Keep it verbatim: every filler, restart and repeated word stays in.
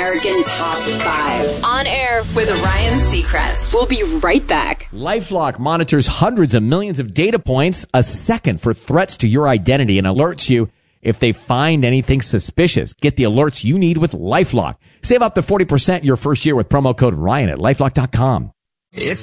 American Top five. On air with Ryan Seacrest. We'll be right back. LifeLock monitors hundreds of millions of data points a second for threats to your identity and alerts you if they find anything suspicious. Get the alerts you need with LifeLock. Save up to forty percent your first year with promo code Ryan at LifeLock dot com. It's